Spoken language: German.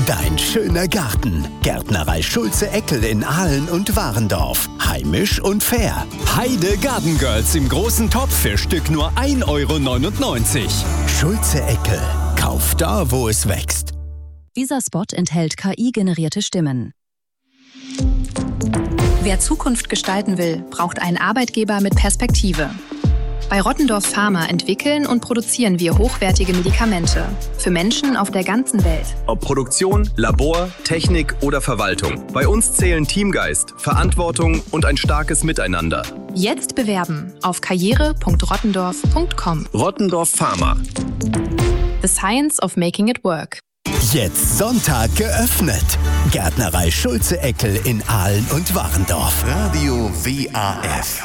Dein schöner Garten. Gärtnerei Schulze-Eckel in Ahlen und Warendorf. Heimisch und fair. Heide Garden Girls im großen Topf für Stück nur 1,99 €. Schulze-Eckel. Kauf da, wo es wächst. Dieser Spot enthält KI-generierte Stimmen. Wer Zukunft gestalten will, braucht einen Arbeitgeber mit Perspektive. Bei Rottendorf Pharma entwickeln und produzieren wir hochwertige Medikamente für Menschen auf der ganzen Welt. Ob Produktion, Labor, Technik oder Verwaltung. Bei uns zählen Teamgeist, Verantwortung und ein starkes Miteinander. Jetzt bewerben auf karriere.rottendorf.com. Rottendorf Pharma. The Science of Making It Work. Jetzt Sonntag geöffnet. Gärtnerei Schulze-Eckel in Ahlen und Warendorf. Radio WAF.